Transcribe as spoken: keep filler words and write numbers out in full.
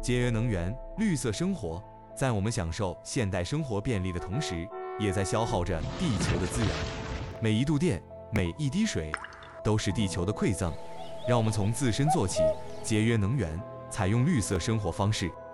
节约能源、绿色生活，在我们享受现代生活便利的同时，也在消耗着地球的资源。每一度电，每一滴水，都是地球的馈赠。让我们从自身做起，节约能源，采用绿色生活方式。